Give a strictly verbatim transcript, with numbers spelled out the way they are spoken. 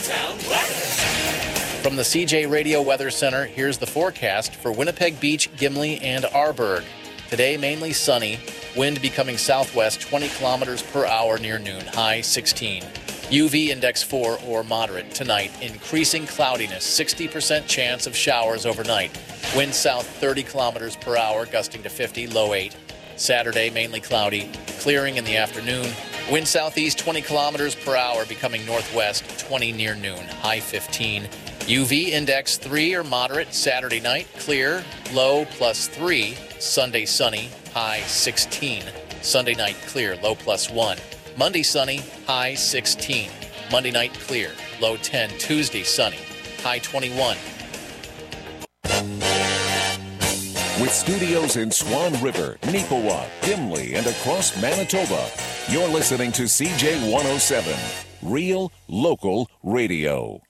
Town weather. From the C J Radio Weather Center, here's the forecast for Winnipeg Beach, Gimli, and Arborg. Today, mainly sunny. Wind becoming southwest twenty kilometers per hour near noon, high sixteen. U V index four or moderate. Tonight, increasing cloudiness, sixty percent chance of showers overnight. Wind south thirty kilometers per hour, gusting to fifty, low eight. Saturday, mainly cloudy, clearing in the afternoon. Wind southeast twenty kilometers per hour, becoming northwest twenty near noon, high fifteen. U V index three or moderate. Saturday night, clear, low plus three. Sunday sunny, high sixteen. Sunday night clear, low plus one. Monday sunny, high sixteen. Monday night clear, low ten. Tuesday sunny, high twenty-one. With studios in Swan River, Neepawa, Gimli, and across Manitoba, you're listening to C J one oh seven, Real Local Radio.